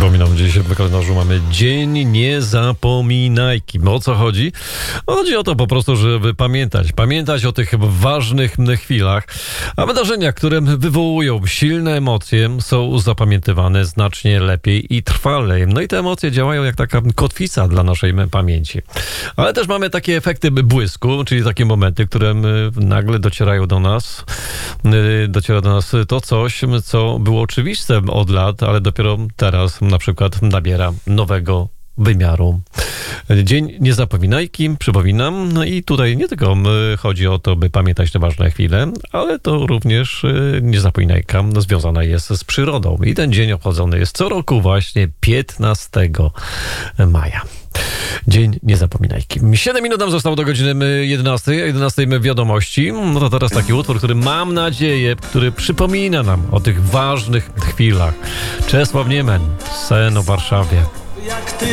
Przypominam, dziś w kalendarzu mamy Dzień Niezapominajki. O co chodzi? Chodzi o to po prostu, żeby pamiętać o tych ważnych chwilach, a wydarzenia, które wywołują silne emocje, są zapamiętywane znacznie lepiej i trwale. No i te emocje działają jak taka kotwica dla naszej pamięci. Ale też mamy takie efekty błysku, czyli takie momenty, które nagle dociera do nas to coś, co było oczywiste od lat, ale dopiero teraz na przykład nabiera nowego wymiaru. Dzień Niezapominajki, przypominam, no i tutaj nie tylko chodzi o to, by pamiętać te ważne chwile, ale to również niezapominajka związana jest z przyrodą. I ten dzień obchodzony jest co roku właśnie 15 maja. Dzień Niezapominajki. 7 minut nam zostało do godziny 11. 11 wiadomości. No to teraz taki utwór, który mam nadzieję, który przypomina nam o tych ważnych chwilach. Czesław Niemen, Sen o Warszawie. Jak ty